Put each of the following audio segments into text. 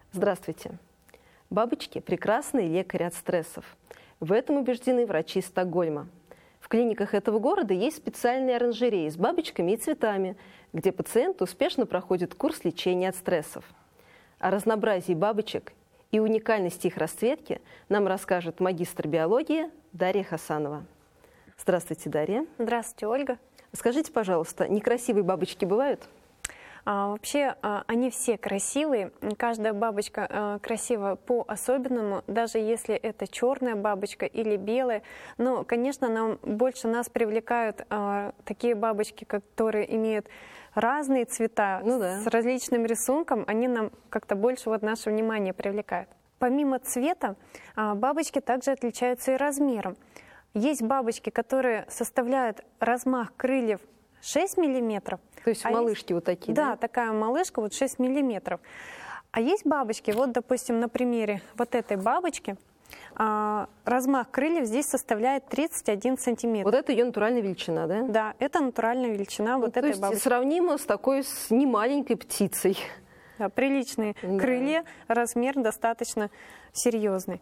Здравствуйте. Бабочки – прекрасный лекарь от стрессов. В этом убеждены врачи Стокгольма. В клиниках этого города есть специальные оранжереи с бабочками и цветами, где пациент успешно проходит курс лечения от стрессов. О разнообразии бабочек и уникальности их расцветки нам расскажет магистр биологии Дарья Хасанова. Здравствуйте, Дарья. Здравствуйте, Ольга. Скажите, пожалуйста, некрасивые бабочки бывают? Вообще они все красивые, каждая бабочка красива по-особенному, даже если это черная бабочка или белая. Но, конечно, больше нас привлекают такие бабочки, которые имеют разные цвета, с различным рисунком, они нам как-то больше наше внимание привлекают. Помимо цвета, бабочки также отличаются и размером. Есть бабочки, которые составляют размах крыльев 6 миллиметров. То есть малышки вот такие, да? Да, такая малышка 6 миллиметров. А есть бабочки, допустим, на примере этой бабочки, размах крыльев здесь составляет 31 сантиметр. Вот это ее натуральная величина, да? Да, это натуральная величина этой бабочки. Сравнимо с такой немаленькой птицей. Да, приличные крылья, размер достаточно серьезный.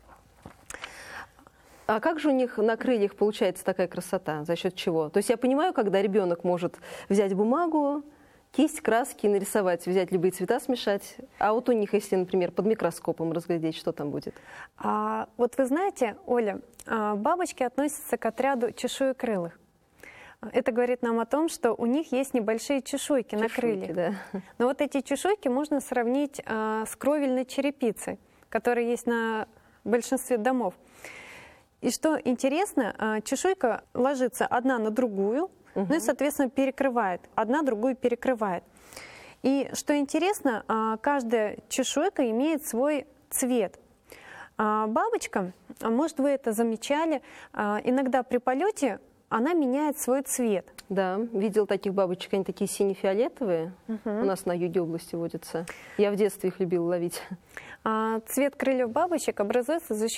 А как же у них на крыльях получается такая красота? За счет чего? То есть я понимаю, когда ребенок может взять бумагу, кисть, краски, нарисовать, взять любые цвета, смешать. А у них, если, например, под микроскопом разглядеть, что там будет? Вы знаете, Оля, бабочки относятся к отряду чешуекрылых. Это говорит нам о том, что у них есть небольшие чешуйки на крыльях. Да. Но эти чешуйки можно сравнить с кровельной черепицей, которая есть на большинстве домов. И что интересно, чешуйка ложится одна на другую, и, соответственно, перекрывает. Одна другую перекрывает. И что интересно, каждая чешуйка имеет свой цвет. Бабочка, может, вы это замечали, иногда при полете она меняет свой цвет. Да, видел таких бабочек, они такие сине-фиолетовые. У нас на юге области водятся. Я в детстве их любила ловить. Цвет крыльев бабочек образуется за счет